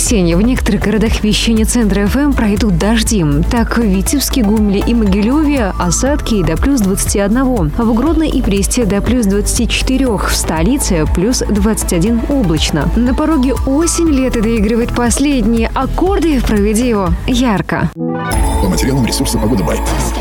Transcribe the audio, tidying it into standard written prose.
воскресенье в некоторых городах вещания центра ФМ пройдут дожди. Так, в Витебске, Гомеле и Могилеве осадки до плюс 21, а в Гродно и Бресте до плюс 24, в столице плюс 21 облачно. На пороге осень, лето доигрывает последние аккорды, проведи его ярко. По материалам ресурса «Погода Байт».